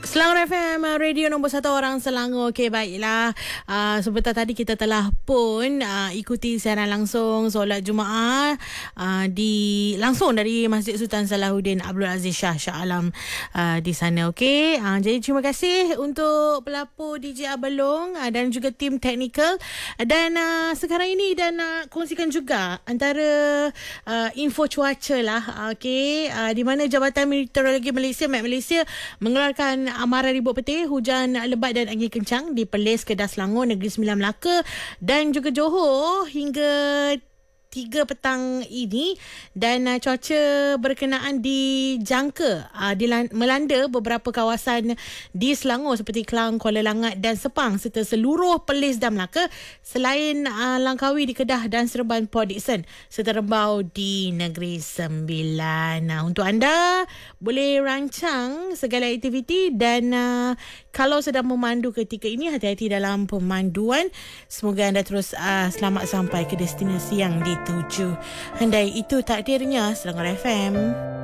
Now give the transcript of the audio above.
Selangor FM, radio nombor 1 orang Selangor. Okey, baiklah. Sebentar tadi kita telah pun ikuti siaran langsung solat Jumaat langsung dari Masjid Sultan Salahuddin Abdul Aziz Shah Alam di sana. Okey. Jadi terima kasih untuk pelapor DJ Abelong dan juga tim teknikal. Dan sekarang ini dan kongsikan juga antara info cuaca lah. Okey. Di mana Jabatan Meteorologi Malaysia, Met Malaysia, mengeluarkan amaran ribut petir, hujan lebat dan angin kencang di Perlis, Kedah, Selangor, Negeri Sembilan Melaka dan juga Johor hingga 3 petang ini. Dan cuaca berkenaan dijangka melanda beberapa kawasan di Selangor seperti Klang, Kuala Langat dan Sepang serta seluruh Perlis dan Melaka, selain Langkawi di Kedah dan Seremban, Port Dickson serta Rembau di Negeri Sembilan. Untuk anda boleh rancang segala aktiviti dan kalau sedang memandu ketika ini, hati-hati dalam pemanduan. Semoga anda terus selamat sampai ke destinasi yang dituju. Handai itu takdirnya. Selangor FM.